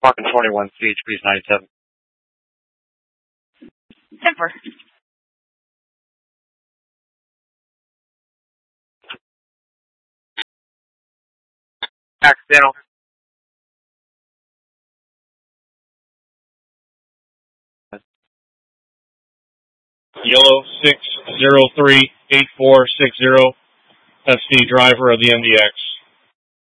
Parking 21, CHP's 97. Temper. Accidental. Yellow 603-8460, that's the driver of the MDX.